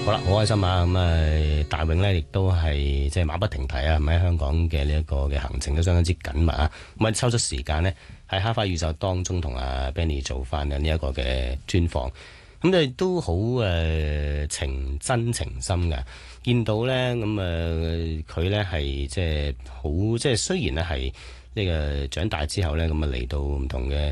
好啦，好開心啊！咁啊，大永咧亦都係即係馬不停蹄啊，喺香港嘅呢一個嘅行程都相當之緊密啊！咁啊，抽出時間呢，喺哈花宇宙當中同阿 Benny 做翻呢一個嘅專訪，咁你都好情真情深㗎。見到咧咁佢咧係即係好即係雖然咧係呢個長大之後咧咁啊嚟到唔同嘅